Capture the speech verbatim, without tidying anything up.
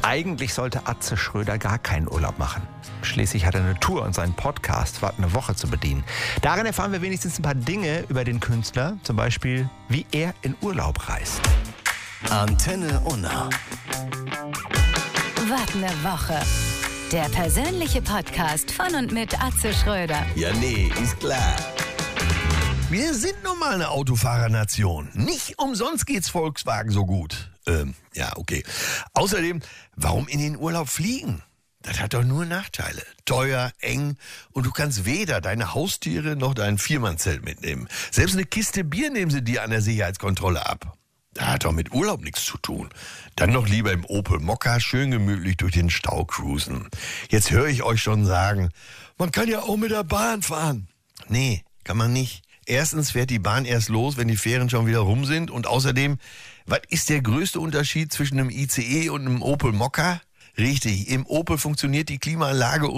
Eigentlich sollte Atze Schröder gar keinen Urlaub machen. Schließlich hat er eine Tour und seinen Podcast warten eine Woche zu bedienen. Darin erfahren wir wenigstens ein paar Dinge über den Künstler, zum Beispiel, wie er in Urlaub reist. Antenne Unna. Wart eine Woche. Der persönliche Podcast von und mit Atze Schröder. Ja, nee, ist klar. Wir sind nun mal eine Autofahrernation. Nicht umsonst geht's Volkswagen so gut. Ähm, ja, okay. Außerdem, warum in den Urlaub fliegen? Das hat doch nur Nachteile. Teuer, eng und du kannst weder deine Haustiere noch dein Viermannzelt mitnehmen. Selbst eine Kiste Bier nehmen sie dir an der Sicherheitskontrolle ab. Das hat doch mit Urlaub nichts zu tun. Dann noch lieber im Opel Mokka schön gemütlich durch den Stau cruisen. Jetzt höre ich euch schon sagen, man kann ja auch mit der Bahn fahren. Nee, kann man nicht. Erstens fährt die Bahn erst los, wenn die Fähren schon wieder rum sind. Und außerdem, was ist der größte Unterschied zwischen einem I C E und einem Opel Mokka? Richtig, im Opel funktioniert die Klimaanlage